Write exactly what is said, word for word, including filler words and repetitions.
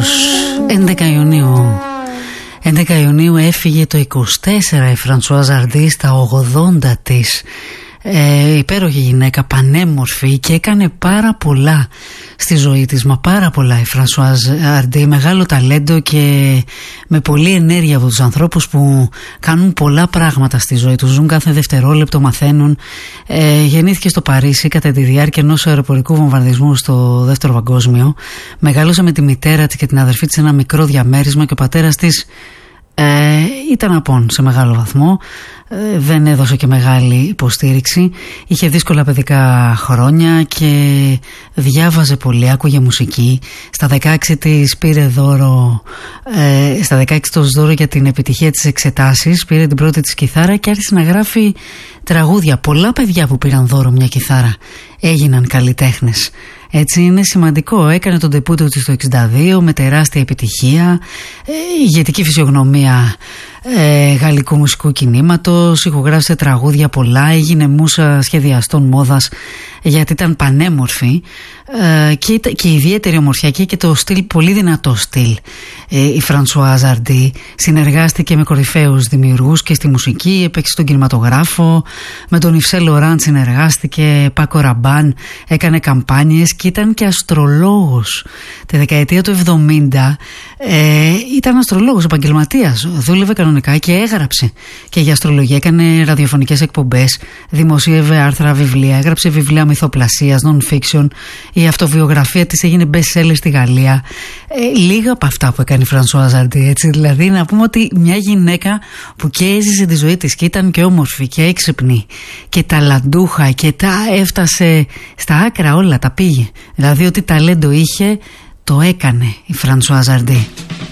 Βεβαίως, έντεκα Ιουνίου. έντεκα Ιουνίου έφυγε το είκοσι τέσσερα η Φρανσουάζ Αρντί στα ογδόντα της. Ε, υπέροχη γυναίκα, πανέμορφη, και έκανε πάρα πολλά στη ζωή της, μα πάρα πολλά η Φρανσουάζ Αρντί, μεγάλο ταλέντο και με πολλή ενέργεια από τους ανθρώπους που κάνουν πολλά πράγματα στη ζωή τους, ζουν κάθε δευτερόλεπτο, μαθαίνουν. Ε, γεννήθηκε στο Παρίσι κατά τη διάρκεια ενός αεροπορικού βομβαρδισμού στο δεύτερο παγκόσμιο. Μεγάλωσε με τη μητέρα της και την αδερφή της σε ένα μικρό διαμέρισμα και ο πατέρας της Ε, ήταν απόν σε μεγάλο βαθμό, ε, δεν έδωσε και μεγάλη υποστήριξη, είχε δύσκολα παιδικά χρόνια και διάβαζε πολύ, άκουγε μουσική. Στα δεκαέξι της πήρε δώρο, ε, στα δεκαέξι της δώρο για την επιτυχία της εξετάσεις, πήρε την πρώτη της κιθάρα και άρχισε να γράφει τραγούδια. Πολλά παιδιά που πήραν δώρο μια κιθάρα έγιναν καλλιτέχνες. Έτσι είναι σημαντικό. Έκανε τον ντεπούτο της το εξήντα δύο με τεράστια επιτυχία, ε, ηγετική φυσιογνωμία ε, γαλλικού μουσικού κινήματος, ηχογράφησε τραγούδια πολλά, έγινε μούσα σχεδιαστών μόδας γιατί ήταν πανέμορφη, ε, και, και ιδιαίτερη ομορφιακή και το στυλ, πολύ δυνατό στυλ. Ε, η Φρανσουάζ Αρντί συνεργάστηκε με κορυφαίους δημιουργούς και στη μουσική, έπαιξε στον κινηματογράφο, με τον Ιβ Σεν Λοράν συνεργάστηκε, Πάκο Ραμπάν, έκανε καμπάνιες και ήταν και αστρολόγος. Τη δεκαετία του εβδομήντα ε, ήταν αστρολόγος, επαγγελματίας, δούλευε κανονικά και έγραψε και για αστρολογία, έκανε ραδιοφωνικές εκπομπές, δημοσίευε άρθρα, βιβλία, έγραψε βιβλία μυθοπλασίας, non-fiction. Η αυτοβιογραφία της έγινε best seller στη Γαλλία. Ε, λίγα από αυτά που έκανε η Φρανσουάζ Αρντί, έτσι, δηλαδή να πούμε ότι μια γυναίκα που και έζησε τη ζωή της και ήταν και όμορφη και έξυπνη και ταλαντούχα και τα έφτασε στα άκρα όλα, τα πήγε. Δηλαδή ότι ταλέντο είχε, το έκανε η Φρανσουάζ Αρντί.